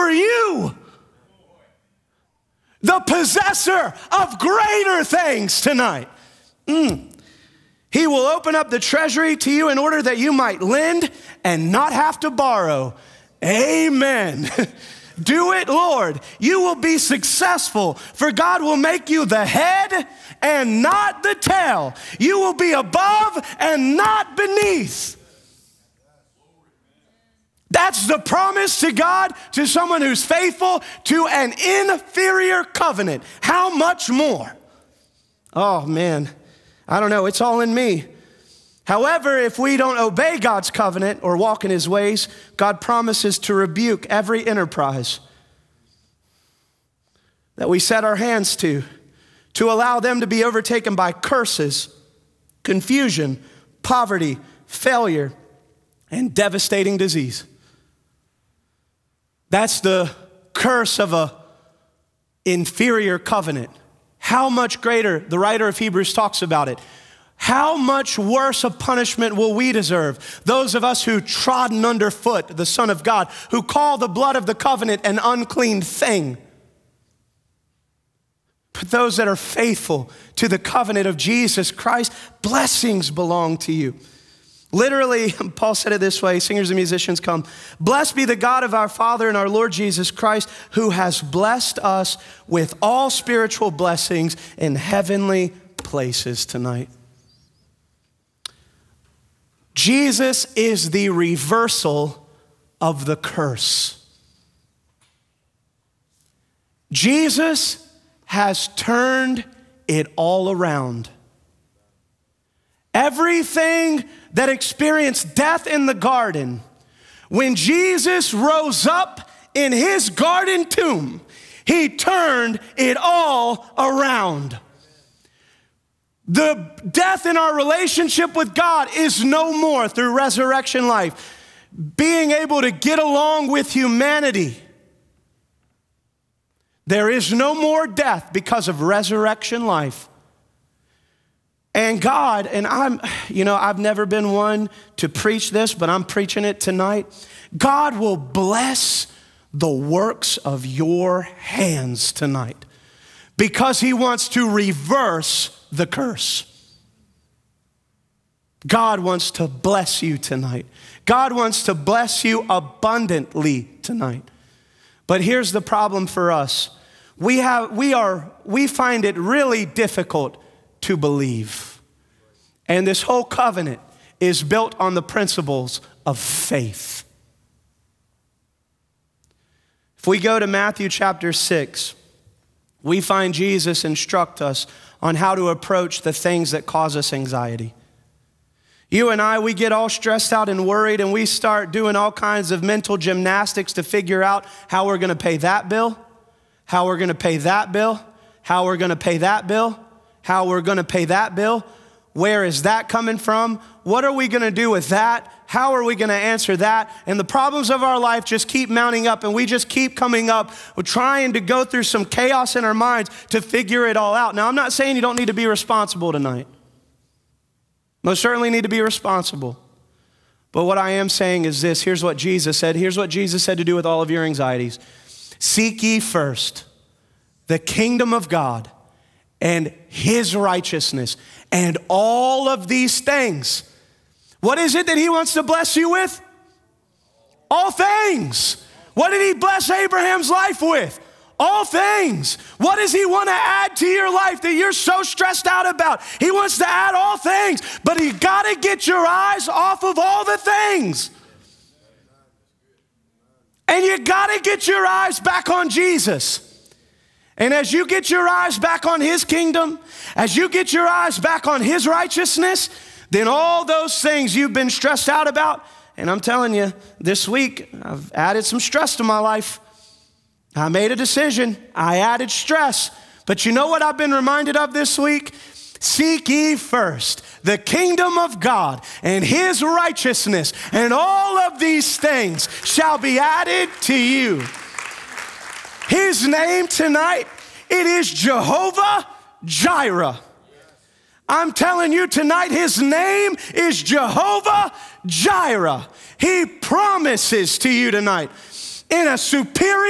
for you, the possessor of greater things tonight. He will open up the treasury to you in order that you might lend and not have to borrow. Amen. Do it, Lord. You will be successful, for God will make you the head and not the tail. You will be above and not beneath. That's the promise to God, to someone who's faithful to an inferior covenant. How much more? Oh, man. I don't know. It's all in me. However, if we don't obey God's covenant or walk in his ways, God promises to rebuke every enterprise that we set our hands to allow them to be overtaken by curses, confusion, poverty, failure, and devastating disease. That's the curse of an inferior covenant. How much greater, the writer of Hebrews talks about it. How much worse a punishment will we deserve? Those of us who trodden underfoot the Son of God, who call the blood of the covenant an unclean thing. But those that are faithful to the covenant of Jesus Christ, blessings belong to you. Literally, Paul said it this way, singers and musicians come. Blessed be the God of our Father and our Lord Jesus Christ, who has blessed us with all spiritual blessings in heavenly places tonight. Jesus is the reversal of the curse. Jesus has turned it all around. Everything that experienced death in the garden, when Jesus rose up in his garden tomb, he turned it all around. The death in our relationship with God is no more through resurrection life. Being able to get along with humanity. There is no more death because of resurrection life. And God, and I've never been one to preach this, but I'm preaching it tonight. God will bless the works of your hands tonight because he wants to reverse the curse. God wants to bless you tonight. God wants to bless you abundantly tonight. But here's the problem for us. We find it really difficult to believe. And this whole covenant is built on the principles of faith. If we go to Matthew chapter 6, we find Jesus instruct us on how to approach the things that cause us anxiety. You and I, we get all stressed out and worried, and we start doing all kinds of mental gymnastics to figure out how we're gonna pay that bill, how we're gonna pay that bill, how we're gonna pay that bill, how we're gonna pay that bill. Where is that coming from? What are we gonna do with that? How are we gonna answer that? And the problems of our life just keep mounting up, and we just keep coming up. We're trying to go through some chaos in our minds to figure it all out. Now, I'm not saying you don't need to be responsible tonight. Most certainly need to be responsible. But what I am saying is this. Here's what Jesus said. Here's what Jesus said to do with all of your anxieties. Seek ye first the kingdom of God and his righteousness, and all of these things. What is it that he wants to bless you with? All things. What did he bless Abraham's life with? All things. What does he want to add to your life that you're so stressed out about? He wants to add all things, but you got to get your eyes off of all the things. And you got to get your eyes back on Jesus. And as you get your eyes back on his kingdom, as you get your eyes back on his righteousness, then all those things you've been stressed out about, and I'm telling you, this week, I've added some stress to my life. I made a decision. I added stress. But you know what I've been reminded of this week? Seek ye first the kingdom of God and his righteousness, and all of these things shall be added to you. His name tonight, it is Jehovah Jireh. I'm telling you tonight, his name is Jehovah Jireh. He promises to you tonight in a superior